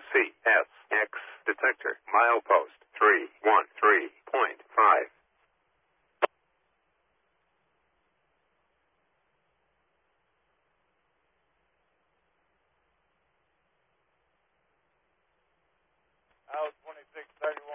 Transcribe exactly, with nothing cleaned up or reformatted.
C S X detector milepost three one three point five. Out twenty-six thirty-one.